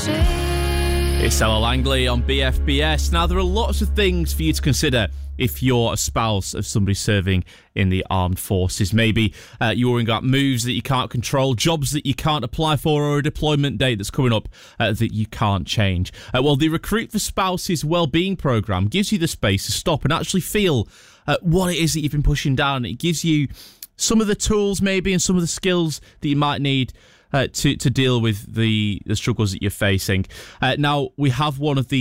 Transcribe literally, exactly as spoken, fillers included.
It's Ella Langley on B F B S. Now, there are lots of things for you to consider if you're a spouse of somebody serving in the armed forces. Maybe uh, you're worrying about moves that you can't control, jobs that you can't apply for, or a deployment date that's coming up uh, that you can't change. Uh, well, the Recruit for Spouses Wellbeing Programme gives you the space to stop and actually feel uh, what it is that you've been pushing down. It gives you some of the tools maybe and some of the skills that you might need Uh, to, to deal with the, the struggles that you're facing. Uh, now, we have one of the